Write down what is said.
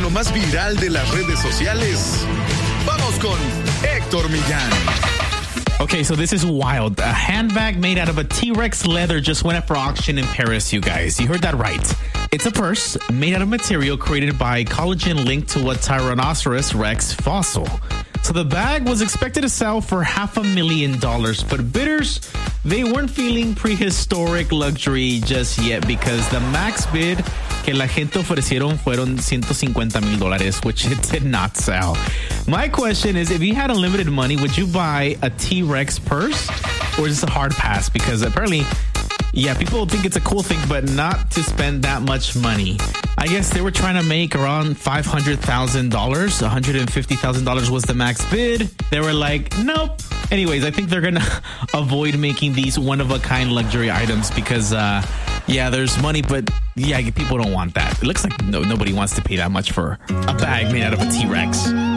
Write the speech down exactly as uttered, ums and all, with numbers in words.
con lo más viral de las redes sociales. Vamos con Héctor Millán. Okay, so this is wild. A handbag made out of a T-Rex leather just went up for auction in Paris, you guys. You heard that right. It's a purse made out of material created by collagen linked to a Tyrannosaurus Rex fossil. So the bag was expected to sell for half a million dollars, but bidders, they weren't feeling prehistoric luxury just yet because the max bid que la gente ofrecieron fueron ciento cincuenta mil dólares, which it did not sell. My question is, if you had unlimited money, would you buy a T-Rex purse or is this a hard pass? Because apparently, yeah, people think it's a cool thing, but not to spend that much money. I guess they were trying to make around five hundred thousand dollars. one hundred fifty thousand dollars was the max bid. They were like, nope. Anyways, I think they're going to avoid making these one-of-a-kind luxury items because, uh, yeah, there's money, but yeah, people don't want that. It looks like no, nobody wants to pay that much for a bag made out of a T-Rex.